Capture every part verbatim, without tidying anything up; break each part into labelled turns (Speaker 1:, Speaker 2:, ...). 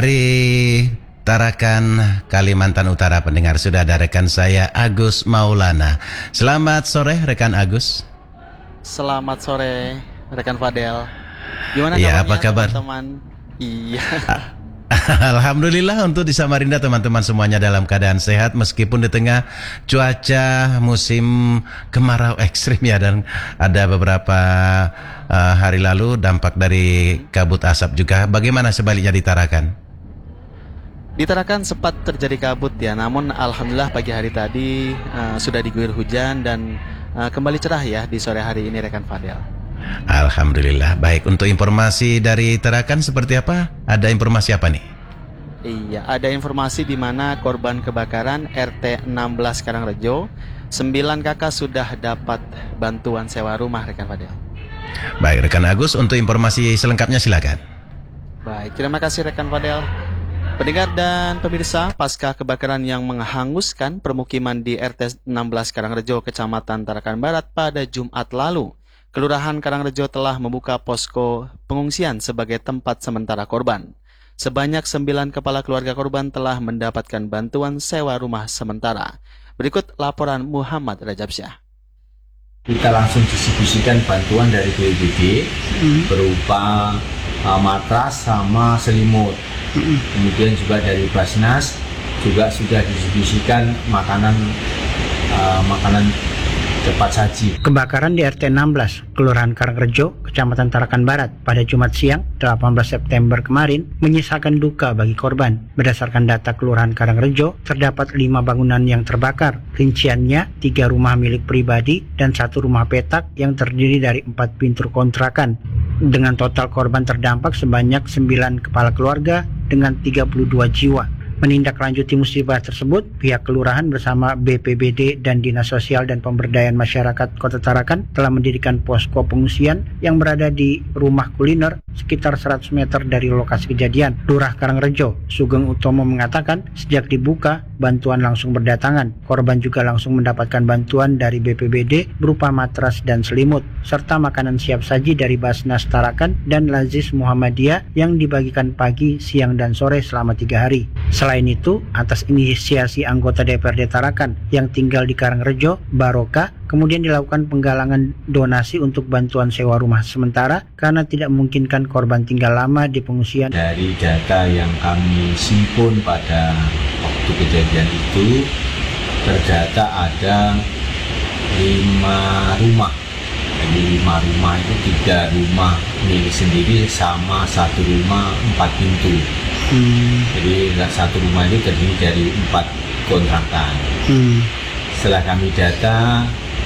Speaker 1: Dari Tarakan, Kalimantan Utara, pendengar, sudah ada rekan saya Agus Maulana. Selamat sore rekan Agus.
Speaker 2: Selamat sore rekan Fadel. Gimana
Speaker 1: ya,
Speaker 2: kabarnya
Speaker 1: apa kabar
Speaker 2: teman-teman? Iya.
Speaker 1: Alhamdulillah untuk di Samarinda teman-teman semuanya dalam keadaan sehat meskipun di tengah cuaca musim kemarau ekstrim ya, dan ada beberapa uh, hari lalu dampak dari kabut asap juga. Bagaimana sebaliknya di Tarakan?
Speaker 2: Di Tarakan sempat terjadi kabut ya, namun alhamdulillah pagi hari tadi uh, sudah diguyur hujan dan uh, kembali cerah ya di sore hari ini rekan Fadel.
Speaker 1: Alhamdulillah. Baik, untuk informasi dari Tarakan seperti apa? Ada informasi apa nih?
Speaker 2: Iya, ada informasi di mana korban kebakaran R T enam belas Karangrejo, sembilan kakak sudah dapat bantuan sewa rumah rekan Fadel.
Speaker 1: Baik rekan Agus, untuk informasi selengkapnya silakan.
Speaker 2: Baik, terima kasih rekan Fadel. Pendengar dan pemirsa, pasca kebakaran yang menghanguskan permukiman di R T enam belas Karangrejo, Kecamatan Tarakan Barat pada Jumat lalu, Kelurahan Karangrejo telah membuka posko pengungsian sebagai tempat sementara korban. Sebanyak sembilan kepala keluarga korban telah mendapatkan bantuan sewa rumah sementara. Berikut laporan Muhammad Rajabsyah.
Speaker 3: Kita langsung distribusikan bantuan dari B P B D hmm. berupa uh, matras sama selimut. Hmm. Kemudian juga dari Basnas juga sudah distribusikan makanan uh, makanan cepat saji.
Speaker 4: Kebakaran di R T enam belas, Kelurahan Karangrejo, Kecamatan Tarakan Barat pada Jumat siang, delapan belas September kemarin, menyisakan duka bagi korban. Berdasarkan data Kelurahan Karangrejo, terdapat lima bangunan yang terbakar. Rinciannya, tiga rumah milik pribadi dan satu rumah petak yang terdiri dari empat pintu kontrakan. Dengan total korban terdampak sebanyak sembilan kepala keluarga dengan tiga puluh dua jiwa. Menindaklanjuti musibah tersebut, pihak kelurahan bersama B P B D dan Dinas Sosial dan Pemberdayaan Masyarakat Kota Tarakan telah mendirikan posko pengungsian yang berada di rumah kuliner sekitar seratus meter dari lokasi kejadian. Lurah Karangrejo, Sugeng Utomo mengatakan sejak dibuka, bantuan langsung berdatangan. Korban juga langsung mendapatkan bantuan dari B P B D berupa matras dan selimut, serta makanan siap saji dari Basnas Tarakan dan Lazis Muhammadiyah yang dibagikan pagi, siang, dan sore selama tiga hari. Selain itu, atas inisiasi anggota D P R D Tarakan yang tinggal di Karangrejo, Baroka, kemudian dilakukan penggalangan donasi untuk bantuan sewa rumah sementara karena tidak memungkinkan korban tinggal lama di pengungsian.
Speaker 3: Dari data yang kami simpun pada waktu kejadian itu, terdata ada lima rumah. Jadi lima rumah itu tiga rumah milik sendiri sama satu rumah empat pintu. Hmm. Jadi satu rumah itu terdiri dari empat kontrakan. Hmm. Setelah kami data,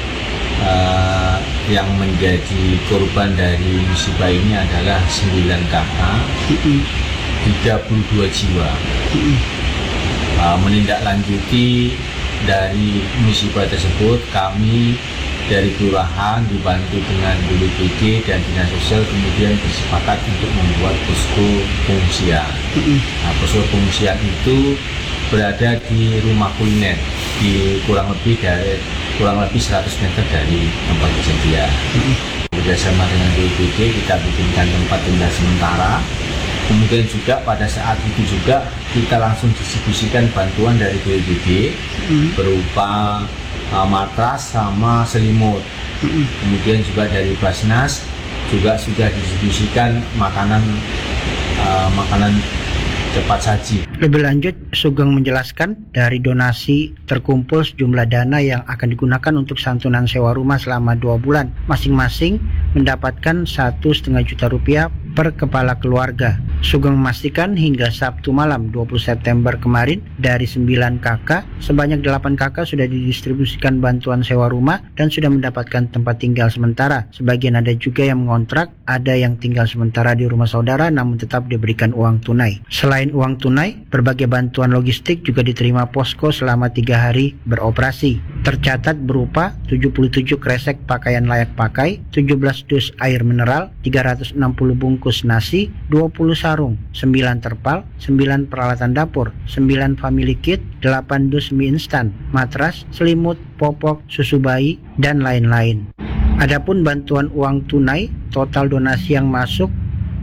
Speaker 3: uh, yang menjadi korban dari musibah ini adalah sembilan kakak, hmm. tiga puluh dua jiwa. Hmm. Uh, menindaklanjuti dari musibah tersebut, kami dari kelurahan dibantu dengan B P B D dan Dinas Sosial kemudian bersepakat untuk membuat posko pengungsian. Nah, posko pengungsian itu berada di rumah kuliner di kurang lebih dari kurang lebih seratus meter dari tempat kejadian. Bersama dengan B P B D kita bikinkan tempat tinggal sementara. Kemudian juga pada saat itu juga kita langsung distribusikan bantuan dari B P B D berupa Uh, matras sama selimut. Mm-hmm. Kemudian juga dari Basnas juga sudah distribusikan makanan uh, makanan cepat saji.
Speaker 4: Lebih lanjut, Sugeng menjelaskan dari donasi terkumpul sejumlah dana yang akan digunakan untuk santunan sewa rumah selama dua bulan. Masing-masing mendapatkan satu setengah juta rupiah per kepala keluarga. Sugeng memastikan hingga Sabtu malam dua puluh September kemarin dari sembilan kakak, sebanyak delapan kakak sudah didistribusikan bantuan sewa rumah dan sudah mendapatkan tempat tinggal sementara. Sebagian ada juga yang mengontrak, ada yang tinggal sementara di rumah saudara namun tetap diberikan uang tunai. Selain uang tunai, berbagai bantuan logistik juga diterima posko selama tiga hari beroperasi. Tercatat berupa tujuh puluh tujuh kresek pakaian layak pakai, tujuh belas dus air mineral, tiga ratus enam puluh bungkus nasi, dua puluh sarung, sembilan terpal, sembilan peralatan dapur, sembilan family kit, delapan dus mie instan, matras, selimut, popok, susu bayi, dan lain-lain. Adapun bantuan uang tunai, total donasi yang masuk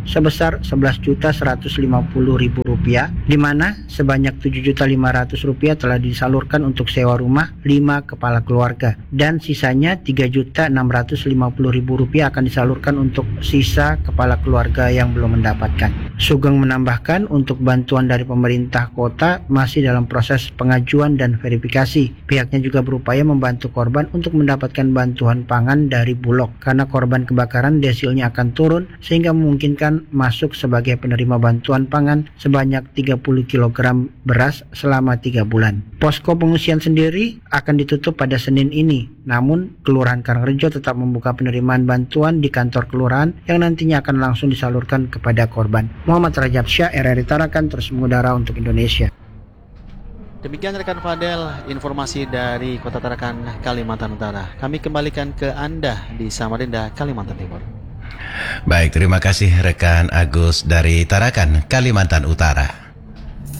Speaker 4: sebesar sebelas juta seratus lima puluh ribu rupiah, di mana sebanyak tujuh juta lima ratus rupiah telah disalurkan untuk sewa rumah lima kepala keluarga, dan sisanya tiga juta enam ratus lima puluh ribu rupiah akan disalurkan untuk sisa kepala keluarga yang belum mendapatkan. Sugeng menambahkan untuk bantuan dari pemerintah kota masih dalam proses pengajuan dan verifikasi. Pihaknya juga berupaya membantu korban untuk mendapatkan bantuan pangan dari Bulog, karena korban kebakaran desilnya akan turun sehingga memungkinkan masuk sebagai penerima bantuan pangan sebanyak tiga puluh kilogram beras selama tiga bulan. Posko pengungsian sendiri akan ditutup pada Senin ini, namun Kelurahan Karangrejo tetap membuka penerimaan bantuan di kantor kelurahan yang nantinya akan langsung disalurkan kepada korban. Muhammad Rajab Syah, R R I Tarakan, terus mengudara untuk Indonesia.
Speaker 2: Demikian rekan Fadel, informasi dari Kota Tarakan, Kalimantan Utara. Kami kembalikan ke Anda di Samarinda, Kalimantan Timur.
Speaker 1: Baik, terima kasih rekan Agus dari Tarakan, Kalimantan Utara.